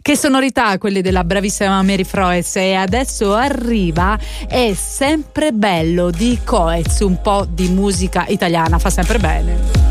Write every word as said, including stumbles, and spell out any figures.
Che sonorità quelle della bravissima Mary Froes. E adesso arriva È sempre bello di Coez, un po' di musica italiana, fa sempre bene.